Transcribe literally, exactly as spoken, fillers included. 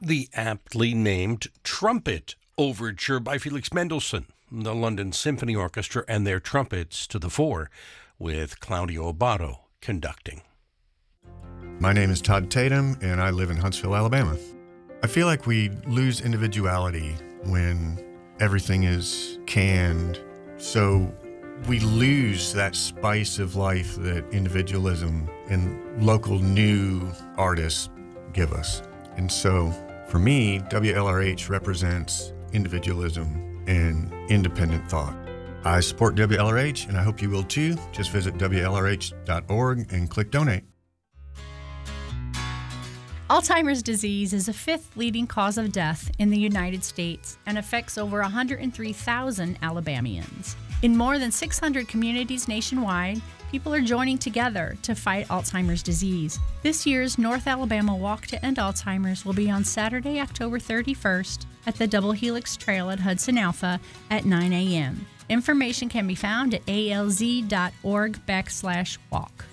The aptly named Trumpet Overture by Felix Mendelssohn, the London Symphony Orchestra and their trumpets to the fore, with Claudio Abbado conducting. My name is Todd Tatum, and I live in Huntsville, Alabama. I feel like we lose individuality when everything is canned, so we lose that spice of life that individualism and local new artists give us. And so, for me, W L R H represents individualism and independent thought. I support W L R H, and I hope you will too. Just visit W L R H dot org and click donate. Alzheimer's disease is the fifth leading cause of death in the United States and affects over one hundred three thousand Alabamians. In more than six hundred communities nationwide, people are joining together to fight Alzheimer's disease. This year's North Alabama Walk to End Alzheimer's will be on Saturday, October thirty-first at the Double Helix Trail at Hudson Alpha at nine a.m. Information can be found at A L Z dot org backslash walk.